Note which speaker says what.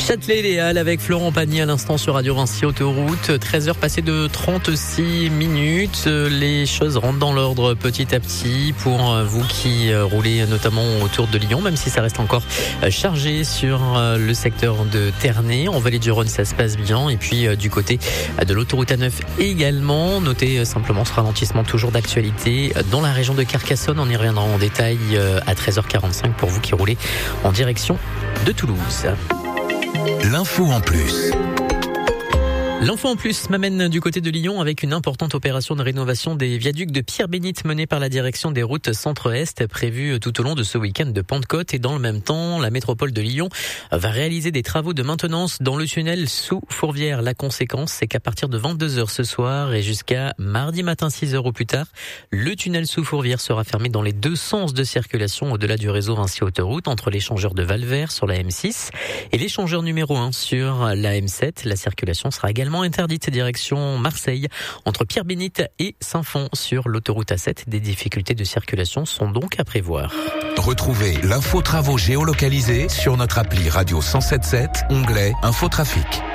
Speaker 1: Châtelet-Les Halles avec Florent Pagny à l'instant sur Radio Vinci Autoroute. 13h passées de 36 minutes. Les choses rentrent dans l'ordre petit à petit pour vous qui roulez notamment autour de Lyon, même si ça reste encore chargé sur le secteur de Ternay. En Vallée du Rhône, ça se passe bien. Et puis du côté de l'autoroute A9 également. Notez simplement ce ralentissement toujours d'actualité dans la région de Carcassonne. On y reviendra en détail à 13h45 pour vous qui roulez en direction de Toulouse.
Speaker 2: L'info en plus.
Speaker 1: L'info en plus m'amène du côté de Lyon avec une importante opération de rénovation des viaducs de Pierre-Bénite menée par la direction des routes Centre-Est prévue tout au long de ce week-end de Pentecôte. Et dans le même temps, la métropole de Lyon va réaliser des travaux de maintenance dans le tunnel sous Fourvière. La conséquence, c'est qu'à partir de 22h ce soir et jusqu'à mardi matin 6h au plus tard, le tunnel sous Fourvière sera fermé dans les deux sens de circulation au-delà du réseau Vinci Autoroute entre l'échangeur de Valvert sur la M6 et l'échangeur numéro 1 sur la M7. La circulation sera également interdite direction Marseille entre Pierre-Bénite et Saint-Fond sur l'autoroute A7. Des difficultés de circulation sont donc à prévoir.
Speaker 2: Retrouvez l'info travaux géolocalisés sur notre appli Radio 107.7, onglet Infotrafic.